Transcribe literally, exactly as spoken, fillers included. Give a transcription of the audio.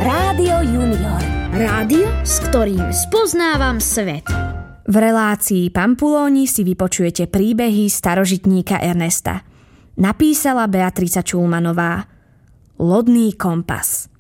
Rádio Junior. Rádio, s ktorým spoznávam svet. V relácii Pampulóni si vypočujete príbehy starožitníka Ernesta. Napísala Beatrica Čulmanová. Lodný kompas.